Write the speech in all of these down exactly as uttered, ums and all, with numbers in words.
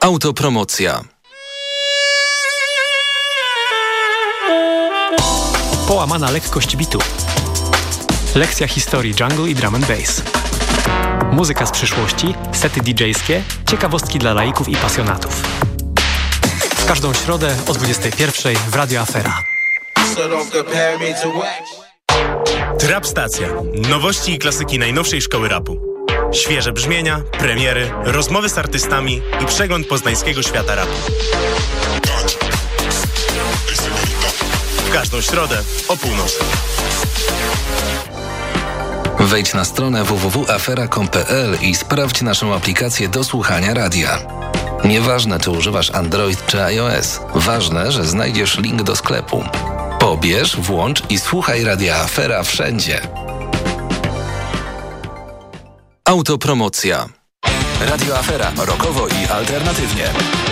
Autopromocja. Połamana lekkość bitu. Lekcja historii jungle i drum and bass. Muzyka z przyszłości, sety didżejskie, ciekawostki dla laików i pasjonatów. W każdą środę o dwudziestej pierwszej w Radio Afera. Trap Stacja. Nowości i klasyki najnowszej szkoły rapu. Świeże brzmienia, premiery, rozmowy z artystami i przegląd poznańskiego świata rapu. W każdą środę o północy. Wejdź na stronę w w w kropka afera kropka com kropka p l i sprawdź naszą aplikację do słuchania radia. Nieważne, czy używasz Android czy iOS. Ważne, że znajdziesz link do sklepu. Pobierz, włącz i słuchaj Radia Afera wszędzie. Autopromocja. Radio Afera. Rockowo i alternatywnie.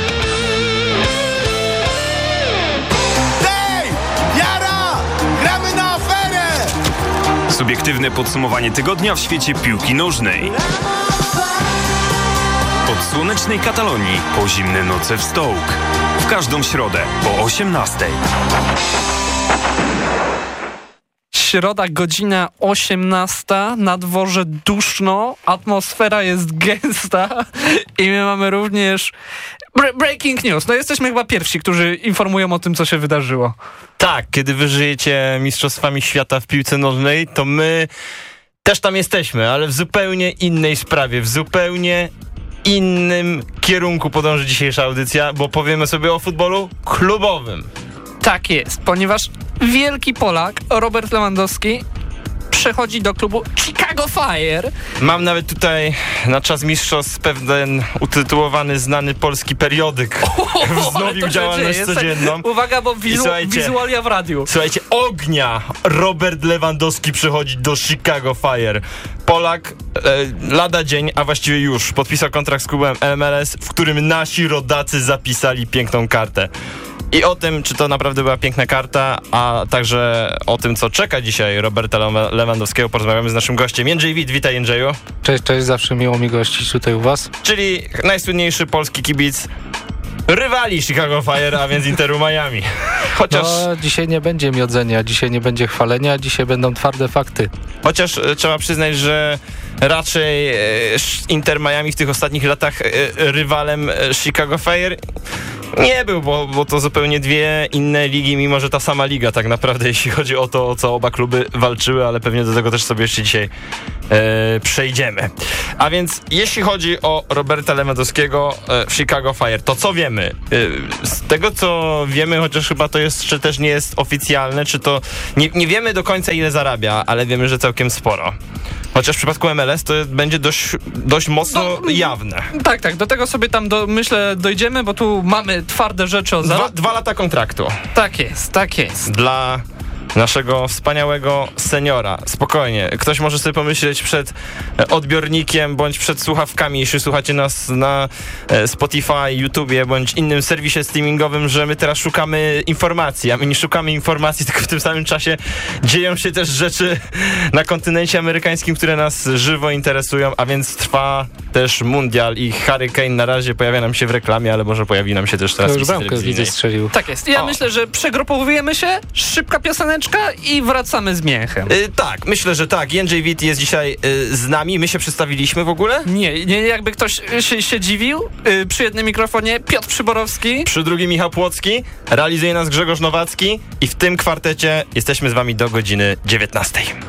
Hej! Jara! Gramy na aferę! Subiektywne podsumowanie tygodnia w świecie piłki nożnej. Od słonecznej Katalonii po zimne noce w Stoke. W każdą środę o osiemnastej. Środa, godzina osiemnasta, na dworze duszno, atmosfera jest gęsta i my mamy również bre- breaking news. No jesteśmy chyba pierwsi, którzy informują o tym, co się wydarzyło. Tak, kiedy wy żyjecie mistrzostwami świata w piłce nożnej, to my też tam jesteśmy, ale w zupełnie innej sprawie, w zupełnie innym kierunku podąży dzisiejsza audycja, bo powiemy sobie o futbolu klubowym. Tak jest, ponieważ wielki Polak Robert Lewandowski przechodzi do klubu Chicago Fire. Mam nawet tutaj na czas mistrzostw pewien utytułowany znany polski periodyk. Wznowił działalność codzienną. Uwaga, bo wizu- wizualia w radiu. Słuchajcie, ognia! Robert Lewandowski przychodzi do Chicago Fire. Polak e, lada dzień, a właściwie już podpisał kontrakt z klubem M L S, w którym nasi rodacy zapisali piękną kartę. I o tym, czy to naprawdę była piękna karta, a także o tym, co czeka dzisiaj Roberta Lewandowskiego, porozmawiamy z naszym gościem. Jędrzej Wit, witaj Jędrzeju. Cześć, cześć, zawsze miło mi gościć tutaj u was. Czyli najsłynniejszy polski kibic rywali Chicago Fire, a więc Interu Miami. Chociaż... No, dzisiaj nie będzie miodzenia, dzisiaj nie będzie chwalenia, dzisiaj będą twarde fakty. Chociaż e, trzeba przyznać, że raczej e, Inter Miami w tych ostatnich latach e, rywalem e, Chicago Fire nie był, bo, bo to zupełnie dwie inne ligi, mimo że ta sama liga tak naprawdę, jeśli chodzi o to, o co oba kluby walczyły, ale pewnie do tego też sobie jeszcze dzisiaj e, przejdziemy. A więc jeśli chodzi o Roberta Lewandowskiego e, w Chicago Fire, to co wiemy? E, z tego co wiemy, chociaż chyba to jeszcze też nie jest oficjalne, czy to nie, nie wiemy do końca ile zarabia, ale wiemy, że całkiem sporo. Chociaż w przypadku M L S to będzie dość, dość mocno no, jawne. Tak, tak, do tego sobie tam do, myślę dojdziemy, bo tu mamy twarde rzeczy o dwa, dwa lata kontraktu. Tak jest, tak jest. Dla naszego wspaniałego seniora. Spokojnie. Ktoś może sobie pomyśleć przed odbiornikiem bądź przed słuchawkami, jeśli słuchacie nas na Spotify, YouTubie bądź innym serwisie streamingowym, że my teraz szukamy informacji, a my nie szukamy informacji, tylko w tym samym czasie dzieją się też rzeczy na kontynencie amerykańskim, które nas żywo interesują, a więc trwa też mundial i Harry Kane na razie pojawia nam się w reklamie, ale może pojawi nam się też teraz to już bramkę widzę strzelił. Tak jest. Ja o. myślę, że przegrupowujemy się, szybka pioseneczka i wracamy z mięchem. Yy, tak, myślę, że tak. Jędrzej Wit jest dzisiaj yy, z nami. My się przedstawiliśmy w ogóle? Nie, nie jakby ktoś się, się dziwił. Yy, przy jednym mikrofonie Piotr Przyborowski. Przy drugim Michał Płocki. Realizuje nas Grzegorz Nowacki. I w tym kwartecie jesteśmy z wami do godziny dziewiętnastej.